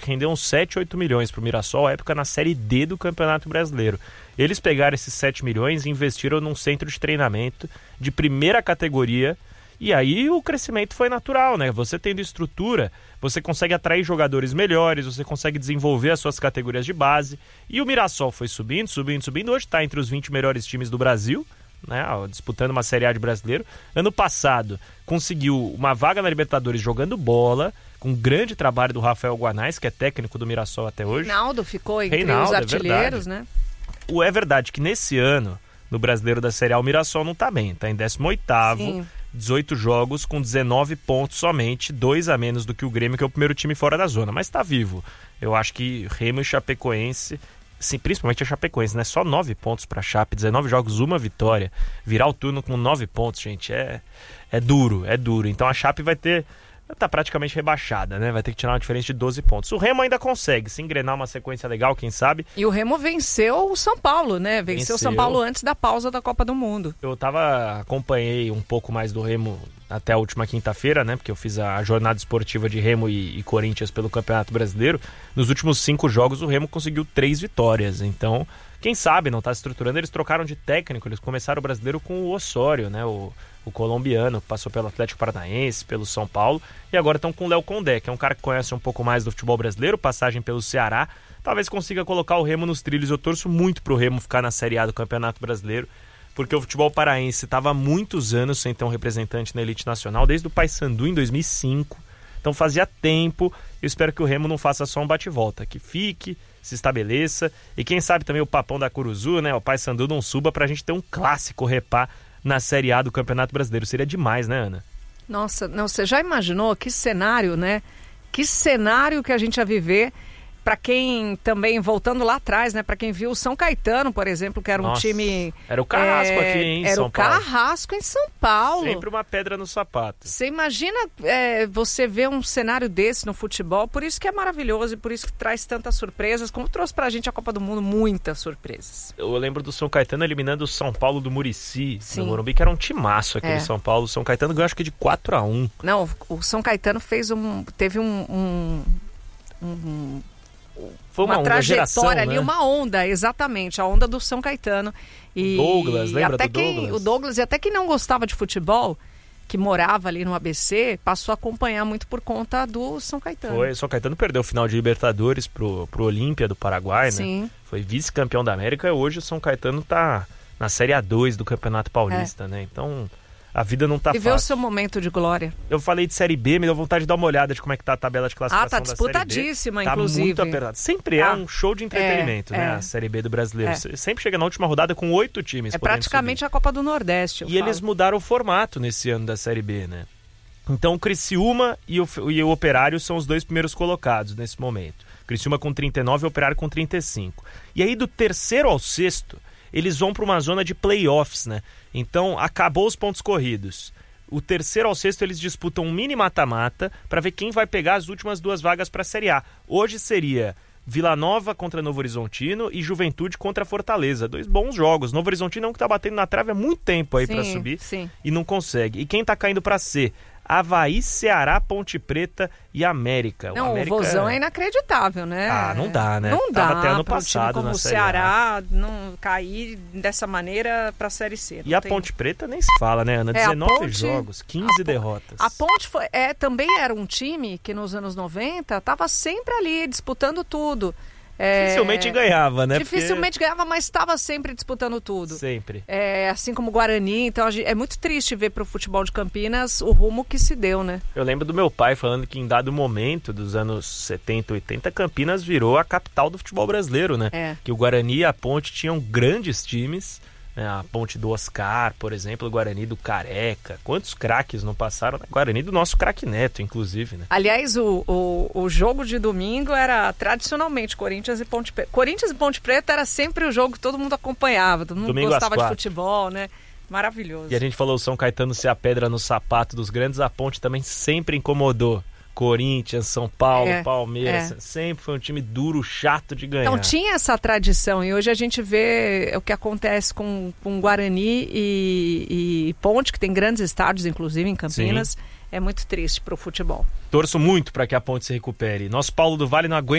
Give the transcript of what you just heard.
rendeu uns 7, 8 milhões pro Mirassol, à época na Série D do Campeonato Brasileiro. Eles pegaram esses 7 milhões e investiram num centro de treinamento de primeira categoria, e aí o crescimento foi natural, né? Você tendo estrutura, você consegue atrair jogadores melhores, você consegue desenvolver as suas categorias de base, e o Mirassol foi subindo, hoje está entre os 20 melhores times do Brasil, né, disputando uma Série A de brasileiro. Ano passado conseguiu uma vaga na Libertadores jogando bola, com um grande trabalho do Rafael Guanais, que é técnico do Mirassol até hoje. Reinaldo ficou entre os artilheiros, né? É verdade que nesse ano, no Brasileiro da Série A, o Mirassol não tá bem, tá em 18º, 18 jogos com 19 pontos somente, 2 a menos do que o Grêmio, que é o primeiro time fora da zona, mas tá vivo. Eu acho que Remo e Chapecoense, sim, principalmente a Chapecoense, né? Só 9 pontos pra Chape, 19 jogos, 1 vitória. Virar o turno com 9 pontos, gente, é duro. Então a Chape tá praticamente rebaixada, né? Vai ter que tirar uma diferença de 12 pontos. O Remo ainda consegue se engrenar uma sequência legal, quem sabe. E o Remo venceu o São Paulo, né? Venceu o São Paulo antes da pausa da Copa do Mundo. Eu acompanhei um pouco mais do Remo até a última quinta-feira, né? Porque eu fiz a jornada esportiva de Remo e Corinthians pelo Campeonato Brasileiro. Nos últimos 5 jogos, o Remo conseguiu 3 vitórias. Então, quem sabe não tá se estruturando. Eles trocaram de técnico, eles começaram o Brasileiro com o Osório, né? O colombiano, que passou pelo Atlético Paranaense, pelo São Paulo, e agora estão com o Léo Condé, que é um cara que conhece um pouco mais do futebol brasileiro, passagem pelo Ceará, talvez consiga colocar o Remo nos trilhos. Eu torço muito pro Remo ficar na Série A do Campeonato Brasileiro, porque o futebol paraense estava há muitos anos sem ter um representante na elite nacional, desde o Paysandu em 2005, então fazia tempo. Eu espero que o Remo não faça só um bate-volta, que fique, se estabeleça, e quem sabe também o Papão da Curuzu, né, o Paysandu não suba pra gente ter um clássico repá na Série A do Campeonato Brasileiro. Seria demais, né, Ana? Nossa, não, você já imaginou que cenário, né? Que cenário que a gente ia viver. Para quem também, voltando lá atrás, né? Para quem viu o São Caetano, por exemplo, que era um time... Era o Carrasco aqui em São Paulo. Era o Carrasco em São Paulo. Sempre uma pedra no sapato. Você imagina você ver um cenário desse no futebol, por isso que é maravilhoso e por isso que traz tantas surpresas, como trouxe pra gente a Copa do Mundo, muitas surpresas. Eu lembro do São Caetano eliminando o São Paulo do Muricy, no Morumbi, que era um timaço aquele São Paulo. O São Caetano ganhou acho que de 4-1. Não, o São Caetano teve foi uma trajetória geração, ali, né? Uma onda, exatamente, a onda do São Caetano. E Douglas, lembra até do Douglas? O Douglas, e até quem não gostava de futebol, que morava ali no ABC, passou a acompanhar muito por conta do São Caetano. O São Caetano perdeu o final de Libertadores pro Olímpia do Paraguai, Sim. né? Foi vice-campeão da América e hoje o São Caetano tá na Série A2 do Campeonato Paulista, né? Então, a vida não tá fácil. Viveu o seu momento de glória. Eu falei de Série B, me deu vontade de dar uma olhada de como é que tá a tabela de classificação tá da Série B. disputadíssima, inclusive. Tá muito apertado. Sempre é um show de entretenimento, né? A Série B do brasileiro. Sempre chega na última rodada com 8 times. É praticamente a Copa do Nordeste. Eles mudaram o formato nesse ano da Série B, né? Então o Criciúma e o Operário são os 2 primeiros colocados nesse momento. Criciúma com 39 e o Operário com 35. E aí do terceiro ao sexto, eles vão para uma zona de playoffs, né? Então acabou os pontos corridos. O terceiro ao sexto eles disputam um mini mata-mata para ver quem vai pegar as últimas 2 vagas para a Série A. Hoje seria Vila Nova contra Novo Horizontino e Juventude contra Fortaleza. 2 bons jogos. Novo Horizontino é um que tá batendo na trave há muito tempo aí para subir e não consegue. E quem tá caindo para C? Avaí, Ceará, Ponte Preta e América. Não, o Vozão é inacreditável, né? Não dá, né? Não dá até ano para passado como na o Série Ceará não cair dessa maneira para a Série C. E a Ponte Preta nem se fala, né, Ana? 19 jogos, 15 derrotas. A Ponte também era um time que nos anos 90 estava sempre ali disputando tudo. Dificilmente ganhava, né? Dificilmente ganhava, mas estava sempre disputando tudo. Sempre. Assim como o Guarani. Então é muito triste ver pro futebol de Campinas o rumo que se deu, né? Eu lembro do meu pai falando que em dado momento dos anos 70, 80, Campinas virou a capital do futebol brasileiro, né? Que o Guarani e a Ponte tinham grandes times. A Ponte do Oscar, por exemplo, o Guarani do Careca. Quantos craques não passaram? Guarani do nosso craque Neto, inclusive, né? Aliás, o jogo de domingo era tradicionalmente Corinthians e Ponte Preta. Corinthians e Ponte Preta era sempre o jogo que todo mundo acompanhava, todo mundo domingo gostava de futebol, né? Maravilhoso. E a gente falou o São Caetano ser a pedra no sapato dos grandes, a Ponte também sempre incomodou. Corinthians, São Paulo, Palmeiras, sempre foi um time duro, chato de ganhar. Então tinha essa tradição e hoje a gente vê o que acontece com Guarani e Ponte, que tem grandes estádios, inclusive em Campinas. Sim. É muito triste para o futebol. Torço muito para que a Ponte se recupere. Nosso Paulo do Vale não aguenta